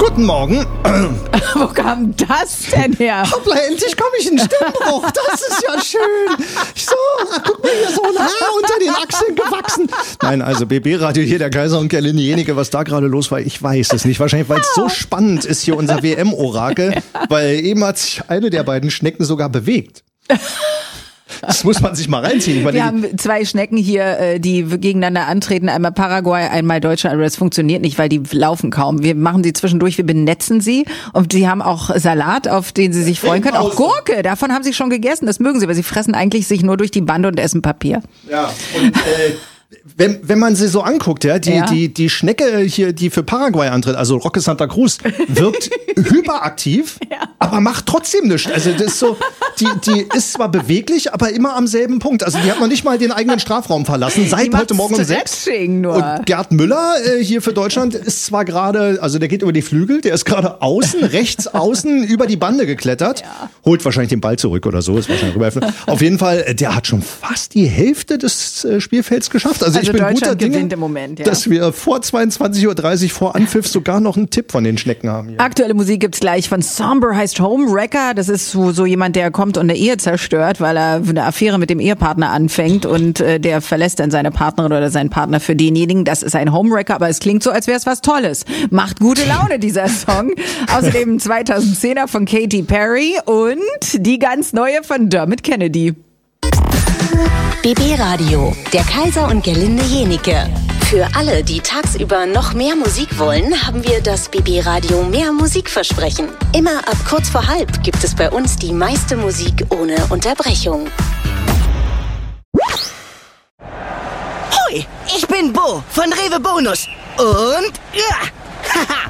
Guten Morgen. Wo kam das denn her? Hoppla, endlich komme ich in den Stimmbruch. Das ist ja schön. So, guck mal, hier so ein Haar unter den Achseln gewachsen. Nein, also BB-Radio hier, der Kaiser und Gerlinde Jenike, was da gerade los war, ich weiß es nicht. Wahrscheinlich, weil es so spannend ist hier, unser WM-Orakel, weil eben hat sich eine der beiden Schnecken sogar bewegt. Das muss man sich mal reinziehen. Wir haben zwei Schnecken hier, die gegeneinander antreten. Einmal Paraguay, einmal Deutschland. Aber das funktioniert nicht, weil die laufen kaum. Wir machen sie zwischendurch, wir benetzen sie. Und sie haben auch Salat, auf den sie sich freuen können. Auch Gurke, davon haben sie schon gegessen. Das mögen sie, aber sie fressen eigentlich sich nur durch die Bande und essen Papier. Ja, und wenn man sie so anguckt, ja, die Schnecke hier, die für Paraguay antritt, also Roque Santa Cruz, wirkt hyperaktiv, aber macht trotzdem nichts. Also das ist so, die ist zwar beweglich, aber immer am selben Punkt. Also die hat noch nicht mal den eigenen Strafraum verlassen, seit heute Morgen um 6. Nur. Und Gerd Müller hier für Deutschland ist zwar gerade, also der geht über die Flügel, der ist gerade rechts außen über die Bande geklettert, holt wahrscheinlich den Ball zurück oder so, ist wahrscheinlich rüberhelfen. Auf jeden Fall, der hat schon fast die Hälfte des Spielfelds geschafft. Also ich bin guter Dinge, im Moment, dass wir vor 22:30 Uhr vor Anpfiff sogar noch einen Tipp von den Schnecken haben hier. Aktuelle Musik gibt's gleich von Somber, heißt Homewrecker. Das ist so jemand, der kommt und eine Ehe zerstört, weil er eine Affäre mit dem Ehepartner anfängt und der verlässt dann seine Partnerin oder seinen Partner für denjenigen. Das ist ein Homewrecker, aber es klingt so, als wäre es was Tolles. Macht gute Laune, dieser Song. Außerdem 2010er von Katy Perry und die ganz neue von Dermot Kennedy. BB Radio, der Kaiser und Gerlinde Jenike. Für alle, die tagsüber noch mehr Musik wollen, haben wir das BB Radio Mehr Musikversprechen. Immer ab kurz vor halb gibt es bei uns die meiste Musik ohne Unterbrechung. Hoi, ich bin Bo von Rewe Bonus. Und ja,